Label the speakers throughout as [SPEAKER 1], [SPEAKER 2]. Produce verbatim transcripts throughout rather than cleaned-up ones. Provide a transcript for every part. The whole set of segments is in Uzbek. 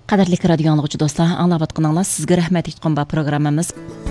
[SPEAKER 1] Qadarlik radio anlıqçı dostlar, anlap atqınanlar sizge rahmet etqin ba programmamız.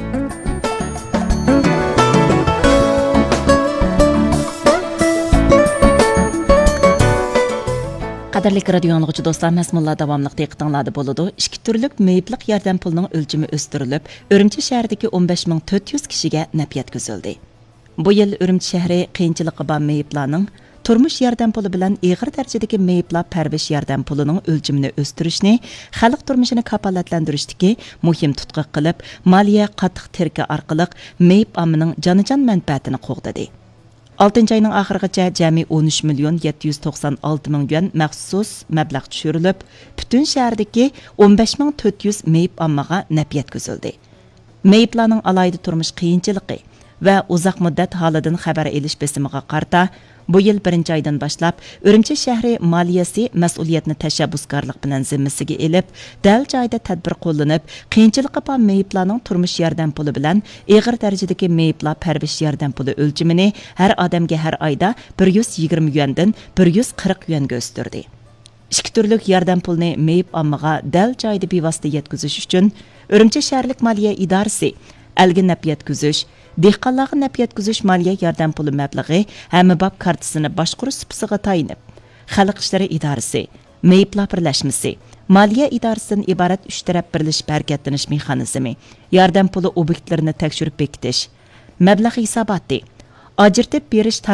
[SPEAKER 1] Qadarlik radio anlıqçı dostlar, məzmunlar davamlıq diqqətinizdə boludu. İki türlük meyiplik yardım pulunun ölçümü östürülüb, Ürümçi şəhərdəki on beş min dörd yüz kişiyə nəpiyyət gözüldi. Bu yıl Ürümçi şəhəri qiyinçiliqi bar meyiplarning turmuş yardım pulu bilan ig'ir darajadagi meyiplar parvish yardım puluning o'lchimini o'stirishni, xalq turmushini kafolatlantirishdagi muhim tutqiq qilib, moliya qattiq terka orqali meyip ommaning jonijon manfaatini qo'g'dadi. oltinchi ayning oxirigacha jami o'n uch million yetti yuz to'qson olti ming yuan maxsus mablag' tushirilib, butun shahardagi o'n besh ming to'rt yuz meyip ommaga naf yetkazildi. Meyiplarning alayda turmush qiyinchiligi va uzoq muddat holidan xabar elish besimiga qarta bu yil birinchi oydan boshlab Ürümçi shahri moliyasi mas'uliyatni tashabbuskorlik bilan zimmasiga elib, dal joyda tadbir qo'llanib, qiyinchilikqa bor meyiplarning turmush yordam puli bilan ig'ir darajadagi meyiplar parvish yordam puli o'lchimini har odamga har oyda bir yuz yigirma yuandan bir yuz qirq yuanga o'stirdi. Ikki turlik yordam pulini meyip ommaga dal joyda bevosita yetkazish uchun Ürümçi shaharlik moliya idorasi algi naf yetkazish, dehqonlarga naf yetkazish moliya yordam puli mablag'i hamma bob kartasini boshqarish supsiga tayinib, xalq ishlari idorasi, meyiplar birlashmasi, moliya idorasidan iborat uch taraf birlashib harakatlanish mexanizmi, yordam puli obyektlarini tekshirib bekitish, mablag' hisoboti, ajratib berish